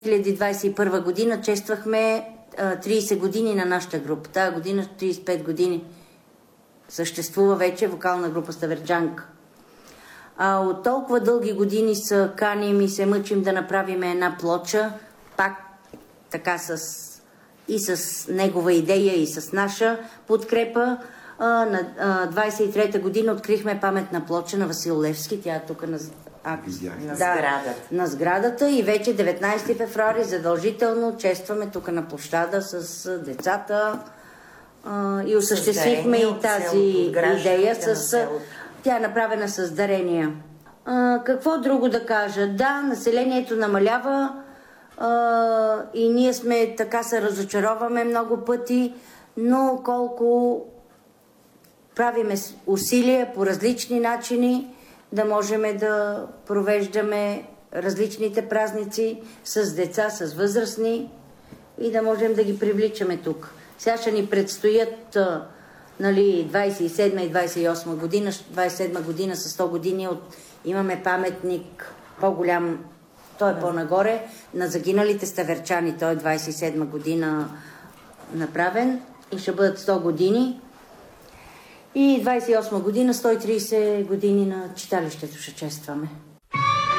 2021 година чествахме 30 години на нашата група. Тая година 35 години съществува вече вокална група Ставерчанка. От толкова дълги години се каним и се мъчим да направим една плоча, пак така и с негова идея и с наша подкрепа. На 23-та година открихме паметна плоча на Васил Левски. Тя е тук на сградата и вече 19 февруари задължително честваме тук на площада с децата и осъществихме и тази идея. Тя е направена с дарения. Какво друго да кажа? Да, населението намалява и ние сме така се разочароваме много пъти, но колко правиме усилия по различни начини да можем да провеждаме различните празници с деца, с възрастни и да можем да ги привличаме тук. Сега ще ни предстоят 27 и 28 година. 27 година с 100 години имаме паметник по-голям, той е по-нагоре, на загиналите ставерчани. Той е 27 година направен и ще бъдат 100 години. И 28 година, 130 години на читалището ще честваме.